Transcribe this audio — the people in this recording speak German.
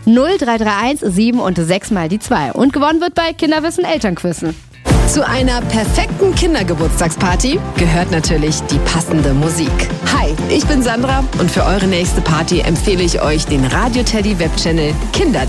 0331 7 und 6 mal die 2. Und gewonnen wird bei Kinderwissen Elternquissen. Zu einer perfekten Kindergeburtstagsparty gehört natürlich die passende Musik. Hi, ich bin Sandra und für eure nächste Party empfehle ich euch den Radio Teddy Webchannel Kinder